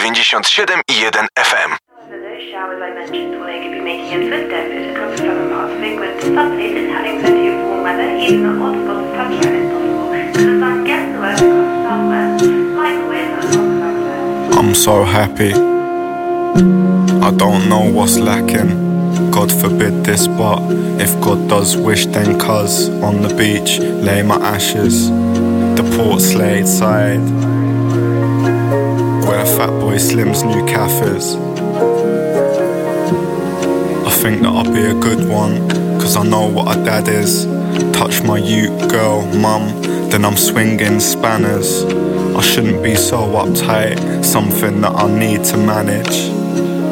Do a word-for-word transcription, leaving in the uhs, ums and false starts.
dziewięćdziesiąt siedem i jeden F M. Showers I mentioned will they could be making a footstep as it comes from a Pacific with some places having plenty of warm weather, even the hotspots of sunshine is possible. So the sun gets to work across the southwest, like always on the southwest. I'm so happy. I don't know what's lacking. God forbid this, but if God does wish, then cuz on the beach lay my ashes. The Port Slade side, where Fatboy Slim's new cafes. I think that I'll be a good one, cause I know what a dad is. Touch my ute girl, mum, then I'm swinging spanners. I shouldn't be so uptight, something that I need to manage.